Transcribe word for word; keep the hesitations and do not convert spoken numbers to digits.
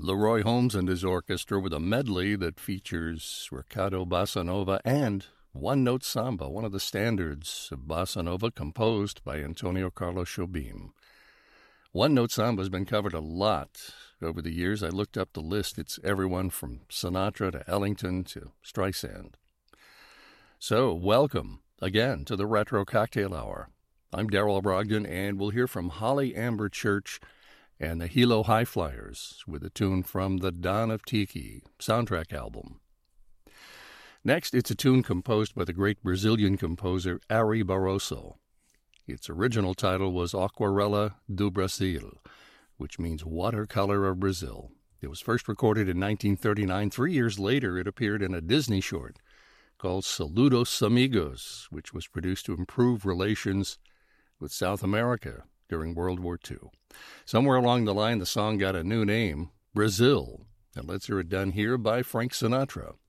Leroy Holmes and his orchestra with a medley that features Recado Bossa Nova and One Note Samba, one of the standards of Bossa Nova composed by Antonio Carlos Jobim. One Note Samba has been covered a lot over the years. I looked up the list. It's everyone from Sinatra to Ellington to Streisand. So, welcome again to the Retro Cocktail Hour. I'm Darrell Brogdon, and we'll hear from Holly Amber Church and the Hilo High Flyers with a tune from the Dawn of Tiki soundtrack album. Next, it's a tune composed by the great Brazilian composer Ari Barroso. Its original title was Aquarela do Brasil, which means Watercolor of Brazil. It was first recorded in nineteen thirty-nine. Three years later, it appeared in a Disney short called Saludos Amigos, which was produced to improve relations with South America during World War Two. Somewhere along the line, the song got a new name, Brazil, and let's hear it done here by Frank Sinatra.